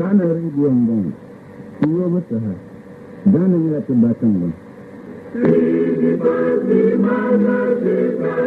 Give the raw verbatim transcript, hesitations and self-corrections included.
Dana rediyon bon. Iyo bata ha. Dana yila tabatan bon.